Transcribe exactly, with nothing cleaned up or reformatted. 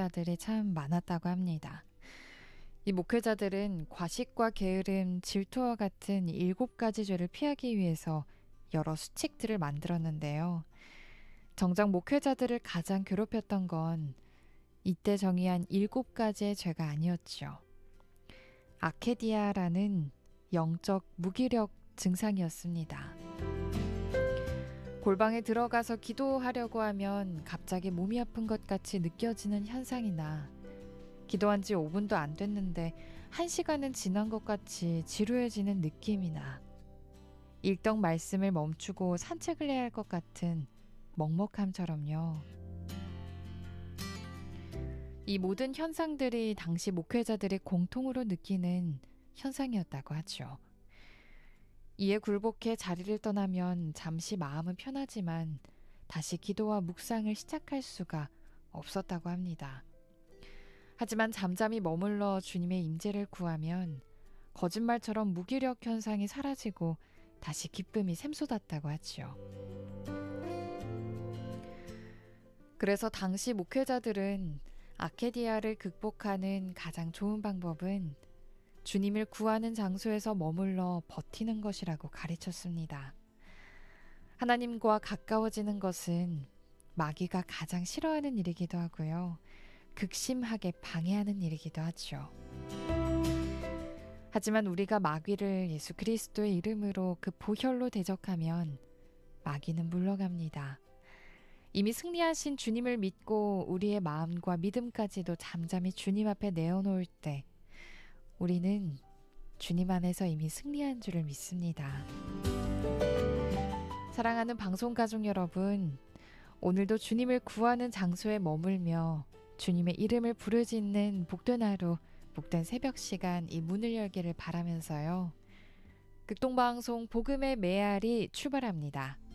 목회자들이 참 많았다고 합니다. 이 목회자들은 과식과 게으름, 질투와 같은 일곱 가지 죄를 피하기 위해서 여러 수칙들을 만들었는데요. 정작 목회자들을 가장 괴롭혔던 건 이때 정의한 일곱 가지의 죄가 아니었죠. 아케디아라는 영적 무기력 증상이었습니다. 골방에 들어가서 기도하려고 하면 갑자기 몸이 아픈 것 같이 느껴지는 현상이나 기도한 지 오 분도 안 됐는데 한 시간은 지난 것 같이 지루해지는 느낌이나 읽던 말씀을 멈추고 산책을 해야 할 것 같은 먹먹함처럼요. 이 모든 현상들이 당시 목회자들이 공통으로 느끼는 현상이었다고 하죠. 이에 굴복해 자리를 떠나면 잠시 마음은 편하지만 다시 기도와 묵상을 시작할 수가 없었다고 합니다. 하지만 잠잠히 머물러 주님의 임재를 구하면 거짓말처럼 무기력 현상이 사라지고 다시 기쁨이 샘솟았다고 하지요. 그래서 당시 목회자들은 아케디아를 극복하는 가장 좋은 방법은 주님을 구하는 장소에서 머물러 버티는 것이라고 가르쳤습니다. 하나님과 가까워지는 것은 마귀가 가장 싫어하는 일이기도 하고요. 극심하게 방해하는 일이기도 하죠. 하지만 우리가 마귀를 예수 그리스도의 이름으로 그 보혈로 대적하면 마귀는 물러갑니다. 이미 승리하신 주님을 믿고 우리의 마음과 믿음까지도 잠잠히 주님 앞에 내어놓을 때 우리는 주님 안에서 이미 승리한 줄을 믿습니다. 사랑하는 방송가족 여러분, 오늘도 주님을 구하는 장소에 머물며 주님의 이름을 부르짖는 복된 하루, 복된 새벽 시간 이 문을 열기를 바라면서요. 극동방송 복음의 메아리 출발합니다.